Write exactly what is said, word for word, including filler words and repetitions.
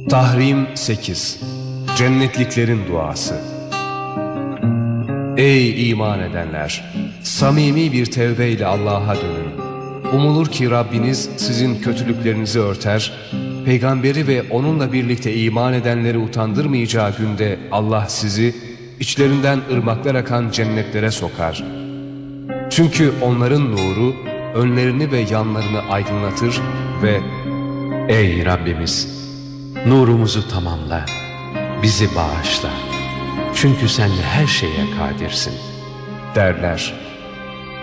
Tahrim sekiz. Cennetliklerin duası. Ey iman edenler! Samimi bir tevbe ile Allah'a dönün. Umulur ki Rabbiniz sizin kötülüklerinizi örter, peygamberi ve onunla birlikte iman edenleri utandırmayacağı günde Allah sizi içlerinden ırmaklar akan cennetlere sokar. Çünkü onların nuru önlerini ve yanlarını aydınlatır ve Ey Rabbimiz! Nurumuzu tamamla, bizi bağışla. Çünkü sen her şeye kadirsin derler.